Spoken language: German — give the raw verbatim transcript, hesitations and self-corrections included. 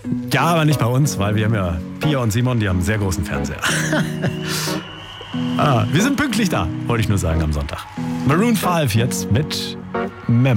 Ja, aber nicht bei uns, weil wir haben ja Pia und Simon, die haben einen sehr großen Fernseher. ah, wir sind pünktlich da, wollte ich nur sagen, am Sonntag. Maroon fünf jetzt mit Mem.